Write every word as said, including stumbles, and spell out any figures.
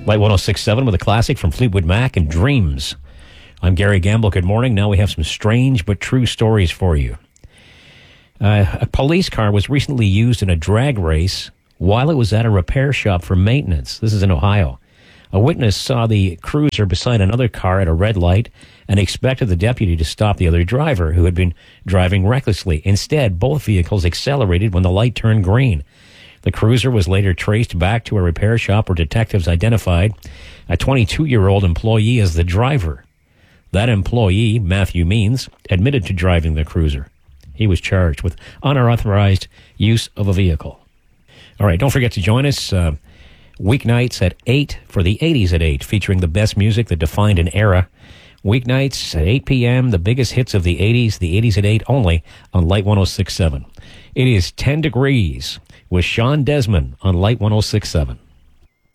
Light one oh six point seven with a classic from Fleetwood Mac and Dreams. I'm Gary Gamble. Good morning. Now we have some strange but true stories for you. Uh, a police car was recently used in a drag race while it was at a repair shop for maintenance. This is in Ohio. A witness saw the cruiser beside another car at a red light and expected the deputy to stop the other driver who had been driving recklessly. Instead, both vehicles accelerated when the light turned green. The cruiser was later traced back to a repair shop where detectives identified a twenty-two-year-old employee as the driver. That employee, Matthew Means, admitted to driving the cruiser. He was charged with unauthorized use of a vehicle. All right, don't forget to join us uh, weeknights at eight for the eighties at eight, featuring the best music that defined an era. Weeknights at eight p.m., the biggest hits of the eighties, the eighties at eight only on Light one oh six point seven. It is ten degrees with Sean Desmond on Light one oh six point seven.